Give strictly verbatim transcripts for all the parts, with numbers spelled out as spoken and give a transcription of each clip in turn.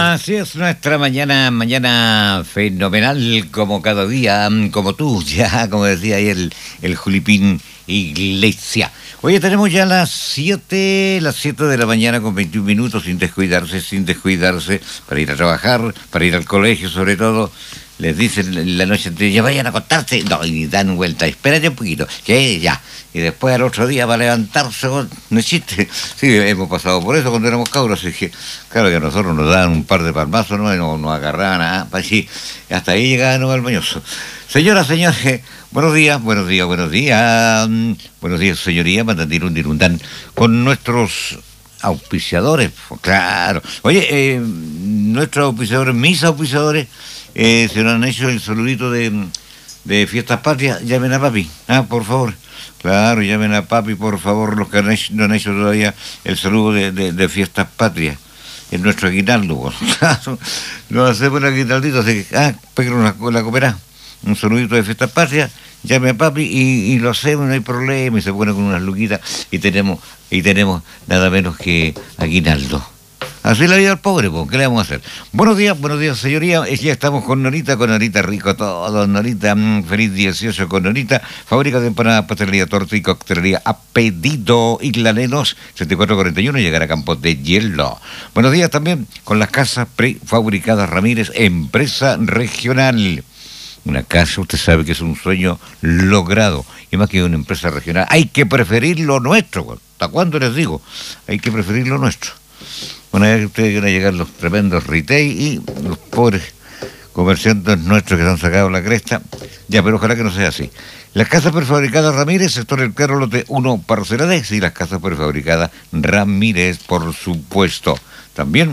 Así es nuestra mañana, mañana fenomenal como cada día, como tú, ya, como decía ahí el, el Julipín Iglesia. Oye, tenemos ya las siete, las siete de la mañana con veintiún minutos, sin descuidarse, sin descuidarse, para ir a trabajar, para ir al colegio sobre todo. Les dicen la noche anterior, ya vayan a acostarse, no, y dan vuelta, espérate un poquito, que ya. Y después al otro día va a levantarse, no existe. Sí, hemos pasado por eso cuando éramos cabros, así que, claro que a nosotros nos daban un par de palmazos, ¿no? Y nos, nos agarraban, ¿ah? Así, hasta ahí llegaba no el mañoso. Señoras, señores, buenos días, buenos días, buenos días, buenos días, señoría, mandandirun dirundán, con nuestros auspiciadores, claro. Oye, eh, nuestros auspiciadores, mis auspiciadores, eh, se nos han hecho el saludito de, de Fiestas Patrias, llamen a papi, ah, por favor. Claro, llamen a papi, por favor, los que no han hecho todavía el saludo de, de, de Fiestas Patrias. Es nuestro aguinaldo, claro. Nos hacemos el aguinaldito, así que, ah, peguen una, la coopera. Un saludito de Fiestas Patrias, llame a papi y, y lo hacemos, no hay problema, y se pone con unas luquitas y tenemos, y tenemos nada menos que aguinaldo. Así es la vida del pobre, ¿qué le vamos a hacer? Buenos días, buenos días, señoría. Ya estamos con Norita, con Norita Rico todo. Norita, mmm, feliz dieciocho con Norita. Fábrica de empanadas, pastelería, torta y coctelería a pedido. Isla Lenos, setenta y cuatro cuarenta y uno, llegar a Campos de Hielo. Buenos días también con las casas prefabricadas Ramírez, empresa regional. Una casa, usted sabe que es un sueño logrado. Y más que una empresa regional, hay que preferir lo nuestro. ¿Hasta cuándo les digo? Hay que preferir lo nuestro. Una vez que ustedes van a llegar los tremendos retail y los pobres comerciantes nuestros que se han sacado la cresta. Ya, pero ojalá que no sea así. Las casas prefabricadas Ramírez, sector El Carro, lote uno, parcela D, y las casas prefabricadas Ramírez, por supuesto. También,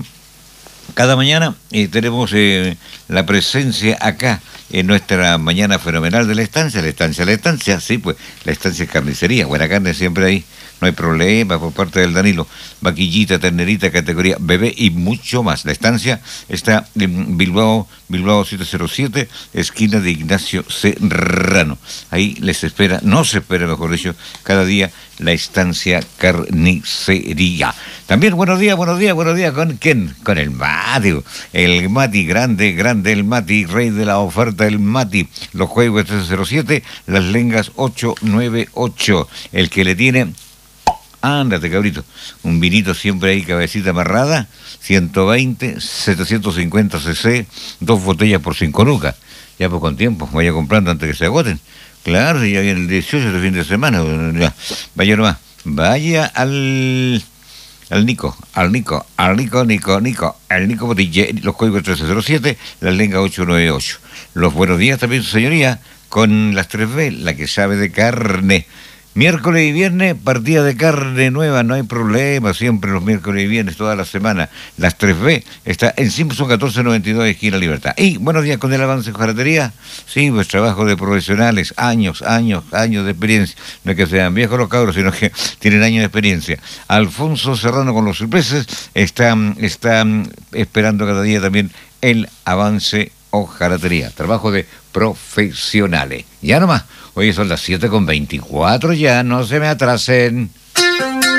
cada mañana eh, tenemos eh, la presencia acá en nuestra mañana fenomenal de la estancia, la estancia, la estancia, sí, pues, la estancia es carnicería, buena carne siempre ahí. No hay problema por parte del Danilo. Vaquillita, ternerita, categoría bebé y mucho más. La estancia está en Bilbao, Bilbao siete cero siete, esquina de Ignacio Serrano. Ahí les espera, no se espera, mejor dicho, cada día la estancia carnicería. También buenos días, buenos días, buenos días. ¿Con quién? Con el Mati. El Mati, grande, grande el Mati, rey de la oferta, el Mati. Los juegos trece cero siete, las lengas ocho nueve ocho. El que le tiene... Ándate, cabrito. Un vinito siempre ahí, cabecita amarrada, ciento veinte, setecientos cincuenta cc, dos botellas por cinco lucas. Ya pues con tiempo, vaya comprando antes que se agoten. Claro, si ya viene el dieciocho de fin de semana. Ya. Vaya nomás, vaya al... al Nico, al Nico, al Nico, Nico, Nico, al Nico Botille, los códigos trece cero siete, la lenga ocho nueve ocho. Los buenos días también, su señoría, con las tres B, la que sabe de carne. Miércoles y viernes, partida de carne nueva, no hay problema, siempre los miércoles y viernes, toda la semana. Las tres B está en Simpson catorce noventa y dos, esquina Libertad. Y buenos días con el avance en hojalatería. Sí, pues trabajo de profesionales, años, años, años de experiencia. No es que sean viejos los cabros, sino que tienen años de experiencia. Alfonso Serrano con los sorpreses está, está esperando cada día también el avance hojalatería. Trabajo de profesionales. Ya nomás. Hoy son las siete con veinticuatro, ya no se me atrasen.